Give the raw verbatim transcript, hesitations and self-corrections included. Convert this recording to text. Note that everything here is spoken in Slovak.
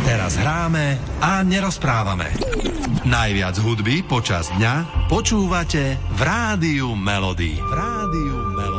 Teraz hráme a nerozprávame. Najviac hudby počas dňa počúvate v Rádiu Melody. V Rádiu Melody.